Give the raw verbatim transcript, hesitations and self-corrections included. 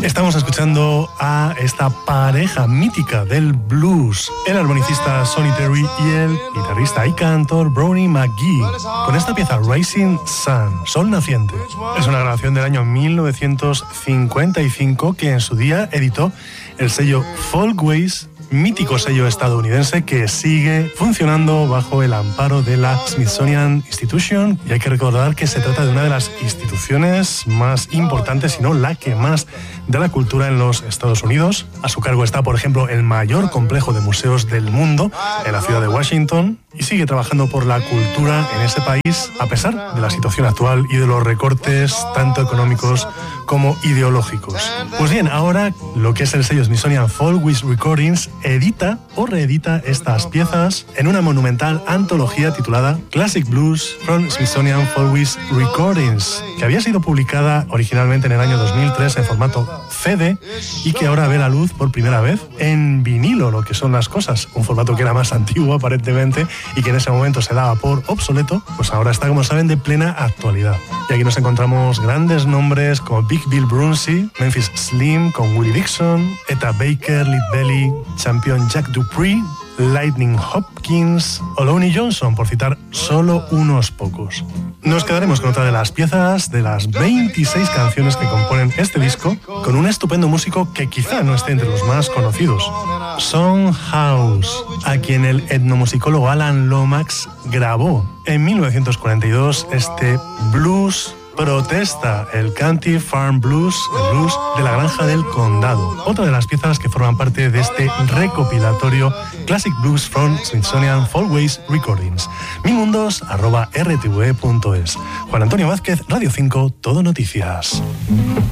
Estamos escuchando a esta pareja mítica del blues, el armonicista Sonny Terry y el guitarrista y cantor Brownie McGhee, con esta pieza Rising Sun, Sol Naciente. Es una grabación del año mil novecientos cincuenta y cinco que en su día editó el sello Folkways, mítico sello estadounidense que sigue funcionando bajo el amparo de la Smithsonian Institution, y hay que recordar que se trata de una de las instituciones más importantes, si no la que más, de la cultura en los Estados Unidos. A su cargo está, por ejemplo, el mayor complejo de museos del mundo en la ciudad de Washington, y sigue trabajando por la cultura en ese país a pesar de la situación actual y de los recortes tanto económicos como ideológicos. Pues bien, ahora lo que es el sello Smithsonian Folkways Recordings edita o reedita estas piezas en una monumental antología titulada Classic Blues from Smithsonian Folkways Recordings, que había sido publicada originalmente en el año dos mil tres en formato C D y que ahora ve la luz por primera vez en vinilo, lo que son las cosas, un formato que era más antiguo aparentemente y que en ese momento se daba por obsoleto, pues ahora está, como saben, de plena actualidad. Y aquí nos encontramos grandes nombres como Big Bill Brunsey, Memphis Slim con Willie Dixon, Etta Baker, Lead Belly, Champion Jack Dupree, Lightning Hopkins o Lonnie Johnson, por citar solo unos pocos. Nos quedaremos con otra de las piezas de las veintiséis canciones que componen este disco, con un estupendo músico que quizá no esté entre los más conocidos, Son House, a quien el etnomusicólogo Alan Lomax grabó en mil novecientos cuarenta y dos este blues protesta, el Country Farm Blues, el blues de la granja del condado. Otra de las piezas que forman parte de este recopilatorio Classic Blues from Smithsonian Folkways Recordings. mimundos arroba r t v e punto es. Juan Antonio Vázquez, Radio cinco, Todo Noticias.